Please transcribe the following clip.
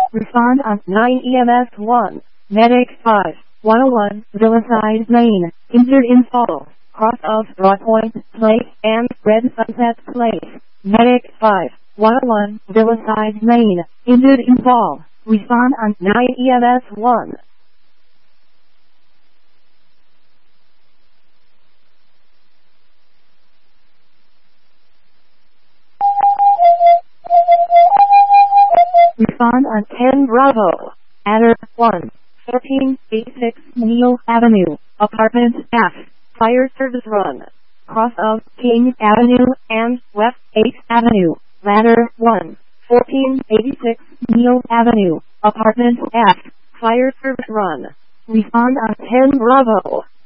Respond on 9 EMS 1. Medic 5. 101, Villaside Lane, injured in fall, cross of Broadpoint Place and Red Sunset Place. Medic 5. 101, Villaside Lane, injured in fall. Respond on 9 EMS 1. Respond on 10 Bravo. Adder 1. 1486 Neal Avenue, Apartment F. Fire service run. Cross of King Avenue and West 8th Avenue. Ladder 1. 1486 Neal Avenue, Apartment F. Fire service run. Respond on 10 Bravo.